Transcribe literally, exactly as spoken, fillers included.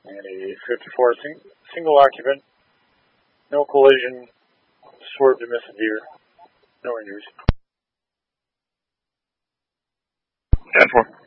And a fifty-four sing, single occupant, no collision, swerved to miss a deer, no injuries. ten four.